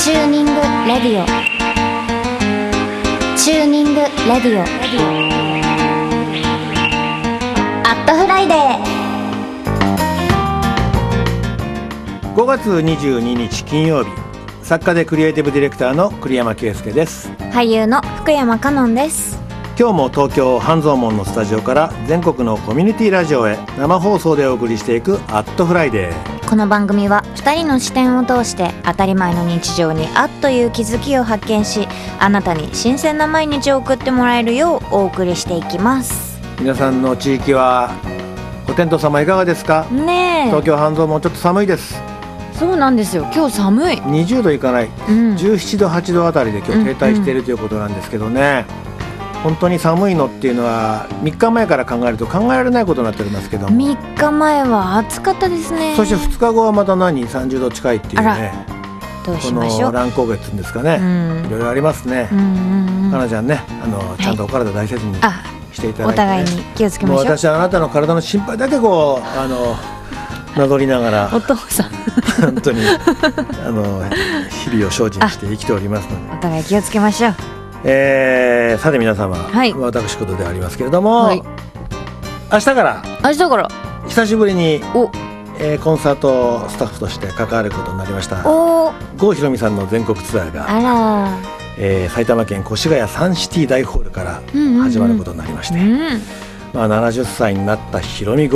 チューニングレディオ、チューニングレディオ、アットフライデー。 5月22日金曜日、作家でクリエイティブディレクターの栗山圭介です。 俳優の福山香音です。 今日も東京半蔵門のスタジオから全国のコミュニティラジオへ生放送でお送りしていくアットフライデー。 この番組は2人の視点を通して当たり前の日常にあっという気づきを発見し、あなたに新鮮な毎日を送ってもらえるようお送りしていきます。 皆さんの地域はお天道様いかがですか？ ねえ、 東京半蔵門ちょっと寒いです。 そうなんですよ、今日寒い。 20度いかない、17度8度あたりで今日停滞しているということなんですけどね、本当に寒いのっていうのは3日前から考えると考えられないことになっておりますけども、 3日前は暑かったですね。 そして2日後はまた30度近いっていうね、 どうしましょう。 この乱高月ですかね、いろいろありますね。かなちゃんね、ちゃんとお体大切にしていただいて、ね、 お互いに気をつけましょう。 もう私はあなたの体の心配だけこうなぞりながらお父さん本当に日々を精進して生きておりますので、 お互い気をつけましょう。 さて皆様、私事でありますけれども、明日から久しぶりにコンサートスタッフとして関わることになりました郷ひろみさんの全国ツアーが、埼玉県越谷サンシティ大ホールから始まることになりまして、70歳になったひろみ